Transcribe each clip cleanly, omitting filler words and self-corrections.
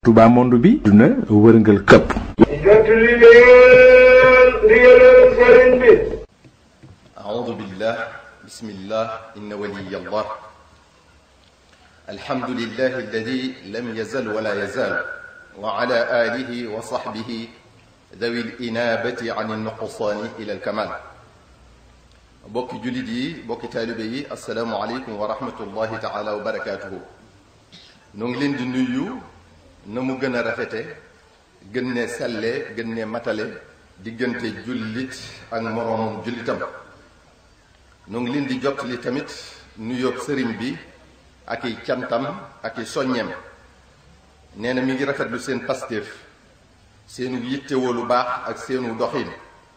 Touba monde bi duna wërngal këpp. أعوذ بالله بسم الله إن ولي الله الحمد لله الذي لم يزل ولا يزال وعلى آله وصحبه ذوي الإنابة عن النقصان إلى الكمال بوك جلدي بوك طالبي السلام عليكم ورحمة الله تعالى وبركاته نونغلين دي نيو نمو گنا رافيتي گنné sellé گنné matalé digënté julit ak moromum julitam nu ngi leen di jottali tamit nuyoo sëriñ bi ak i cantam ak i soññeem nee na mi ngi rafetlu seen pastéef seenu yittewoo lu baax ak seenu doxin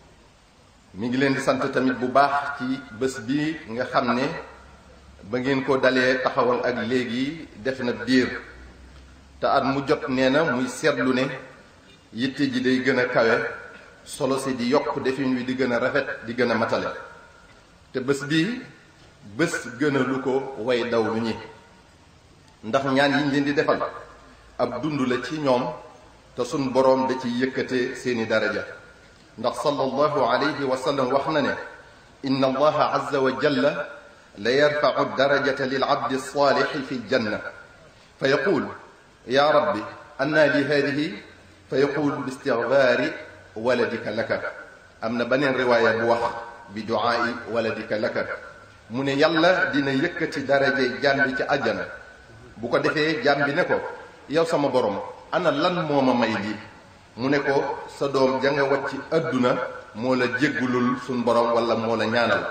mi ngi leen di sant tamit bu baax ci bés bi nga xam ne ba ngeen ko dalee taxawal ak léegi def na diir te at mu jot nee na muy seetlu ne yitte ji day gën a kawe solo si di yokk defin wi di gën a rafet di gën a matale te bés bii bés gën a lu ko way daw lu ñi ndax ñaan yiñ leen di defal ab dund la ci ñoom te sun boroom da ci yëkkate seeni daraja ndax sallallahu alayhi wa sallam wax na ne inna allaha azza wa jalla la yarfa'u darajata lil abdi as-salih fi al-janna fa yaqul ya rabbi anna li hadhihi fa yaqul bi istighfari waladika laka amna beneen riwaaya bu wax bi du'aa'i waladika laka mu ne yàlla dina yëkkati daraje jaam bi ci àjjana bu ko defee jaam bi ne ko yow sama borom ana lan moo ma may lii mu ne ko sa doom ja nga wàcc àdduna moo la jéggulul suñ borom wala moo la ñaanal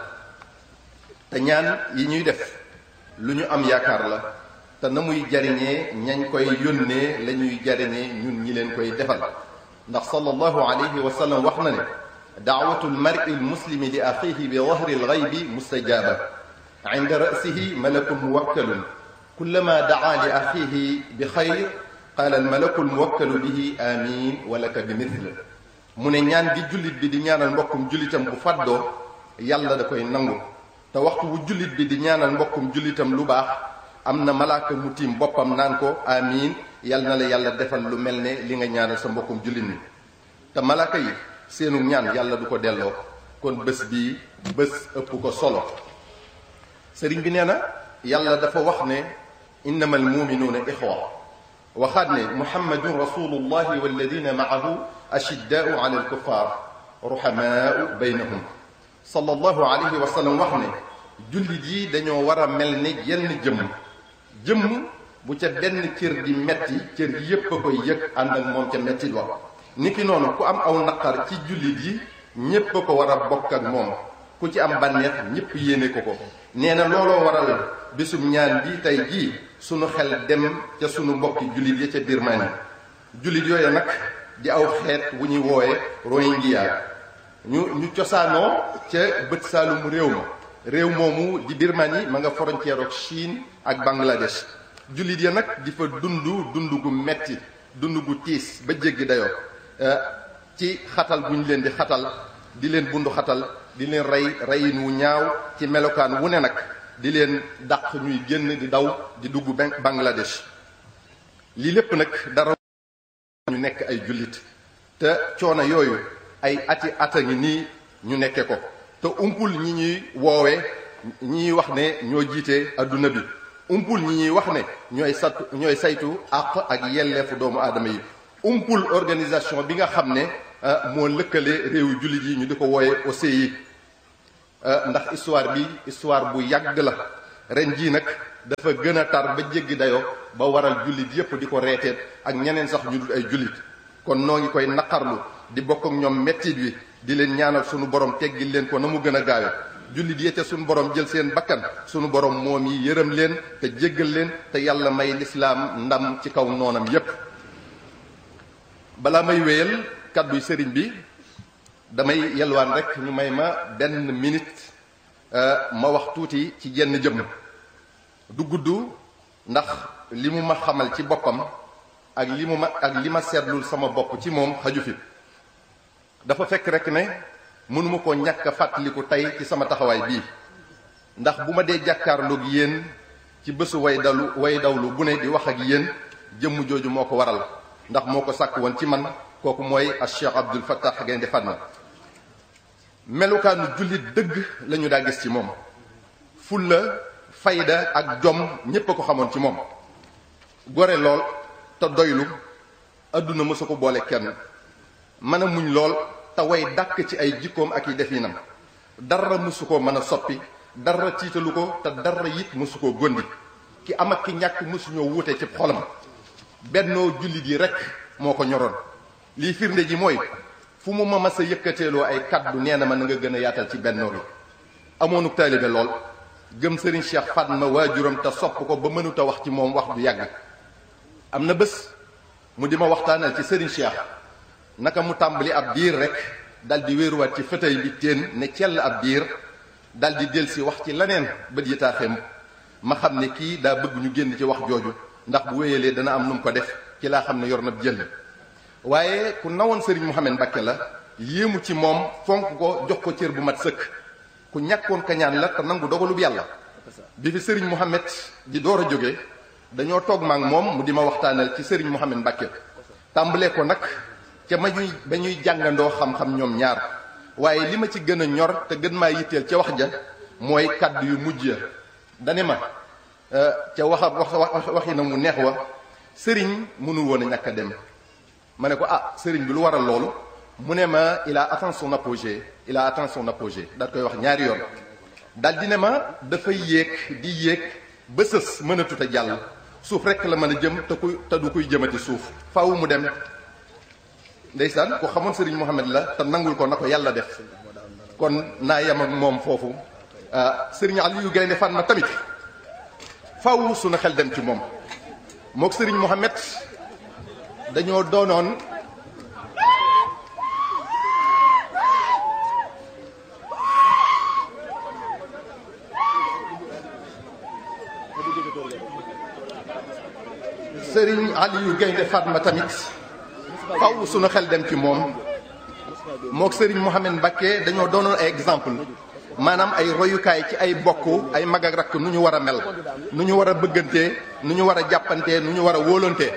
te ñaan yi ñuy def lu ñu am yaakaar la te na muy jariñee ñañ koy yónnee la ñuy jariñee ñun ñi leen koy defal ndax sallallahu alayhi wa sallam wax na ne دعوة المرء المسلم لأخيه بظهر الغيب مستجابة عند رأسه ملك موكل كلما دعا لأخيه بخير قال الملك الموكل به آمين ولك بمثل من ñaan di julit bi di ñaanal mbokkum julitam bu faddo yàlla da koy nangu te waxtu wu julit bi di ñaanal mbokkum julitam lu baax amna malaaka mu tim boppam naan ko amin yàlla na la yàlla defal lu mel ne li nga ñaanal sa mbokkum julit ni te malaaka yi seenu ñaan yàlla du ko delloo kon bés bii bés ëpp ko solo sëriñ bi nee na yàlla dafa wax ne innama almuminuuna ixwa waxaat ne muhammadun rasulullahi walladina maahu ashiddaau ala alkuffar ruhamaau baynahum sallallahu alayhi wa sallam wax ne jullit yi dañoo war a mel ne yenn jëmm bu ca benn cër di metti cër yépp a koy yëg ànd ak moom ca metti wax niki noonu ku am aw naqar ci jullit yi ñépp ko war a bokk ak moom ku ci am bànneex ñépp yéene ko ko nee na looloo waral bésum ñaan bi tey jii sunu xel dem ca sunu mbokki jullit ya ca Birmanie jullit yooyu nag di aw xeet wu ñuy woowe Rohingya ñu cosaanoo ca bët saalum réew moomu di Birmanie ma nga frontière ak Chine ak Bangladesh jullit ya nag di fa dund gu metti dund gu tiis ba jéggi dayoo ci xatal bu ñu leen di xatal di leen bundu xatal di leen reyin wu ñaaw ci melokaan wu ne nag di leen dàq ñuy génn di daw di dugg Bangladesh lii lépp nag dara ñu nekk ay jullit te coono yooyu ay ata ngi nii ñu nekke ko te umpul ñi ñuy woowe ñi wax ne ñoo jiite adduna bi umpul ñi ñuy wax ne ñooy saytu àq ak yelleefu doomu aadama yi umpul organisation bi nga xam ne moo lëkkale réewu jullit yi ñu di ko wooye OCI ndax histoire bu yàgg la ren jii nag dafa gën a tar ba jéggi dayoo ba waral jullit yépp di ko reeteet ak ñeneen sax ñu dul ay jullit kon noo ngi koy naqarlu di bokk ak ñoom mettit wi di leen ñaanal sunu borom teggil leen ko na mu gën a gaawe jullit yete sunu borom jël seen bakkan sunu borom moom yi yërëm leen te jéggal leen te yàlla may lislaam ndam ci kaw noonam yépp balaa may wéyal kàdduy sëriñ bi damay yelwaan rek ñu may ma benn minute ma wax tuuti ci jenn jëmm du gudd ndax li mu ma xamal ci boppam ak li ma seetlul sama bopp ci moom xaju fi dafa fekk rek ne mënuma ko ñàkk a fàttaliku tey ci sama taxawaay bii ndax bu ma dee jàkkaarloog yéen ci bésu way dawlu bu ne di wax ak yéen jëmm jooju moo ko waral ndax moo ko sàkk woon ci man kooku mooy al Cheikh Abdoul Fattah Gaynde Fatma. melukaanu jullit dëgg lañu daa gis ci moom, fulla fayda ak jom ñépp a ko xamoon ci moom, gore lool te doylu, adduna mësu ko boole kenn, mën a muñ lool te way dàkk ci ay jikkoom ak yi definam, dara mësu koo mën a soppi, dara tiitalu ko te dara it mësu koo gondi, ki am ak ki ñàkk mësuñoo wuute ci xolam, bennoo jullit yi rekk moo ko ñoroon. lii firnde ji mooy fu mu ma mas a yëkkateeloo ay kaddu nee na ma na nga gën a yaatal ci bennoo bi. amoonuk taalibe lool, gëm Serigne Cheikh Fatma waajuram te sopp ko ba mënut a wax ci moom wax du yàgg. am na bés mu di ma waxtaanal ci Serigne Cheikh naka mu tàmbali ab diir rek dal di wéeruwaat ci fauteuil bi teen ne cell ab diir dal di delsi wax ci leneen bët yi taaxeem. ma xam ne kii daa bëgg ñu génn ci wax jooju ndax bu wéyalee dana am nu mu ko def ci laa xam ne yor na jël. waaye ku nawoon Serigne Mouhamed Mbacké la, yéemu ci moom, fonk ko, jox ko cër bu mat sëkk, ku ñàkkoon kañaan la te nangu dogalub yàlla. bi fi Serigne Mouhamed di door a jóge dañoo toog maak moom mu di ma waxtaanal ci Serigne Mouhamed Mbacké, tàmbalee ko nag ca ba ñuy jàngandoo xam-xam ñoom ñaar. waaye li ma ci gën a ñor te gën maa yitteel ca wax ja mooy kàddu yu mujj ya. dane ma ca waxi na mu neex wa, Serigne mënul woon a ñàkk a dem. ma ne ko Serigne bi lu waral loolu? mu ne ma il a atteint son apogée, il a atteint son apogée. daal koy wax ñaari yoon. daal di ne ma dafay yéeg di yéeg ba sës mënatut a jàll, suuf rekk la mën a jëm te du kuy jëmati suuf, faaw mu dem. ndeysaan ko xamoon Serigne Mouhamed la te nangul ko na ko yàlla def. kon naa yem ak moom foofu. Serigne Aliou Gaynde Fatma tamit faaw sunu xel dem ci moom. mook Serigne Mouhamed dañoo doonoon Serigne Aliou Gaynde Fatma tamit faaw sunu xel dem ci moom. mook Serigne Mouhamed Mbacké dañoo doonoon ay exemple, maanaam ay royukaay ci ay bokk, ay mag ak rakk nu ñu war a mel, nu ñu war a bëggantee, nu ñu war a jàppantee, nu ñu war a wóolantee.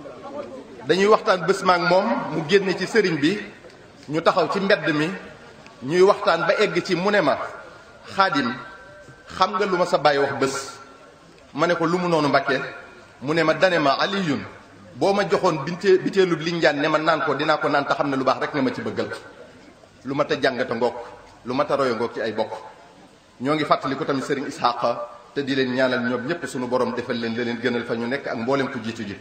dañuy waxtaan bés maak moom mu génne ci sëriñ bi, ñu taxaw ci mbedd mi ñuy waxtaan ba egg ci mu ne ma Xaadim, xam nga lu ma sa bàyyi wax bés? ma ne ko lu mu noonu Mbacké? mu ne ma dane ma Aliyun, boo ma joxoon biteelub linjaan ne ma naan ko dinaa ko naan te xam ne lu baax rek nga ma ci bëggal. lu ma ta jàngata ngoog, lu ma ta royo ngoog ci ay bokk. ñoo ngi fàttali ko tamit Serigne Ishaqa te di leen ñaanal ñoom ñëpp sunu borom defal leen la leen gënal fa ñu nekk ak mboolem ku jiitu ji.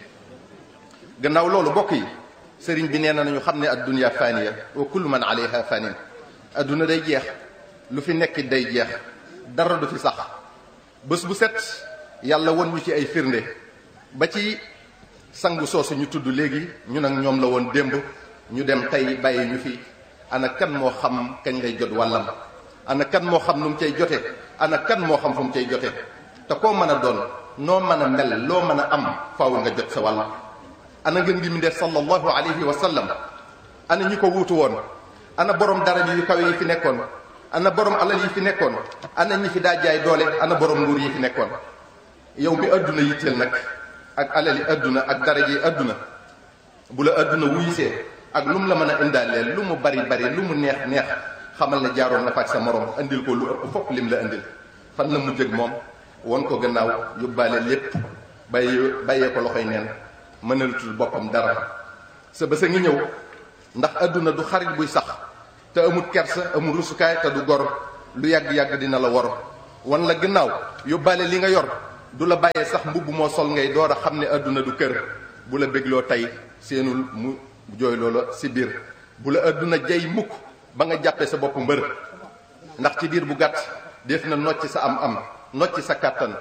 gannaaw loolu bokk yi, Serigne bi nee na nañu xam ne ad-dunya faniya wa kullu man alayha fanin. adduna day jeex, lu fi nekk day jeex, dara du fi sax. bés bu set yàlla won ñu ci ay firnde ba ci sangu soosu ñu tudd léegi ñu nag ñoom la woon démb, ñu dem tey bàyyi ñu fi. ana kan moo xam kañ lay jot wàllam? ana kan moo xam nu mu cay jote? ana kan moo xam fu mu cay jote? te koo mën a doon, noo mën a mel, loo mën a am, faaw nga jot sa wàll. ana ngeen ngi mu def sallallahu alayhi wa sallam, ana ñi ko wuutu woon, ana borom daraja yu kawe yi fi nekkoon, ana borom alal yi fi nekkoon, ana ñi fi daa jaay doole, ana borom nguur yi fi nekkoon. yow mi adduna yitteel nag ak alali adduna ak daraja yi adduna, bu la adduna wuyisee ak lu mu la mën a indaaleel, lu mu bari bari, lu mu neex neex, xamal ne jaaroon na fa ak sa morom andil ko lu ëpp fopp lim la andil. fan la mu jëg moom? won ko gannaaw, yóbbaale lépp, bàyyee ko loxoy neen, mënalatul boppam dara. sa bés a ngi ñëw, ndax adduna du xarit buy sax, te amul kersa, amul rusukaay, te du gor. lu yàgg-yàgg dina la wor, wan la gannaaw, yóbbaale li nga yor. du la bàyyee sax mbubb moo sol ngay door a xam ne adduna du kër. bu la bégloo tey seenul mu jooy loola si biir. bu la adduna jay mukk ba nga jàppee sa bopp mbër, ndax ci diir bu gàtt def na nocc sa am-am, nocc sa kàttan,